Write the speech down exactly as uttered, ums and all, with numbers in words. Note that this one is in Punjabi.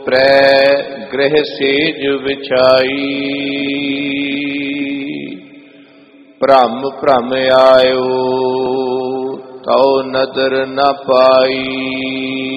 ਪ੍ਰੈ ਗ੍ਰਹਿ ਸੇਜ ਵਿਛਾਈ। ਭ੍ਰਮ ਭ੍ਰਮ ਆਇਓ ਤਉ ਨਦਰ ਨ ਪਾਈ।